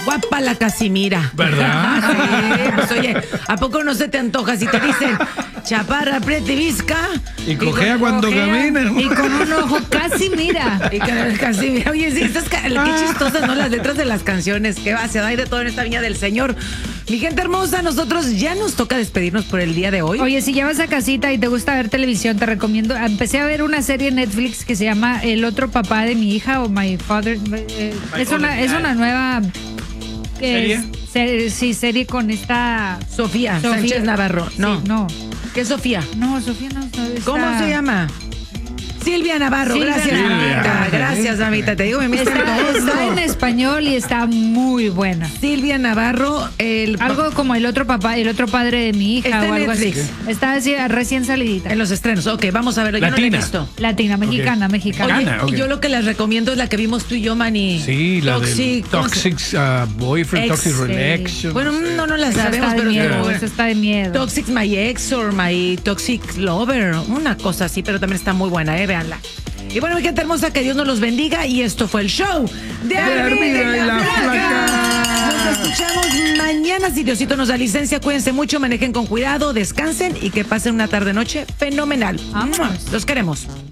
Guapa la Casimira. ¿Verdad? Sí, pues oye, ¿a poco no se te antoja si te dicen chaparra, prieta y visca? Y cojea cuando camina. Y con un ojo casi mira. Y Casimira, oye, sí, qué chistosas, ¿no? Las letras de las canciones, que va, se da de todo en esta viña del Señor. Mi gente hermosa, nosotros ya nos toca despedirnos por el día de hoy. Oye, si ya vas a casita y te gusta ver televisión, te recomiendo. Empecé a ver una serie en Netflix que se llama El otro papá de mi hija o My Father. Es una nueva serie con esta Sofía Sánchez Navarro. No. Sí, no. ¿Qué Sofía? No, Sofía no. ¿Cómo se llama? Silvia Navarro, Silvia gracias, Navarro. mamita. Gracias, mamita. Te digo, me Está en español y está muy buena. Silvia Navarro, algo como el otro padre de mi hija está o en algo Netflix. así. Está así, recién salidita. En los estrenos. Ok, vamos a verlo. Yo no lo he visto. Latina, mexicana, Oye, mexicana. ok. yo lo que les recomiendo es la que vimos tú y yo, Manny. Sí, la Toxic, de Toxic Boyfriend, Ex, Toxic Relations. Bueno, no la Esa sabemos, está de pero miedo, esa está de miedo. Toxic My Ex or My Toxic Lover, una cosa así, pero también está muy buena, véanla. Y bueno, mi gente hermosa, que Dios nos los bendiga. Y esto fue el show de Armida y la Flaca. Nos escuchamos mañana, si Diosito nos da licencia. Cuídense mucho, manejen con cuidado, descansen y que pasen una tarde-noche fenomenal. Vámonos. Los queremos.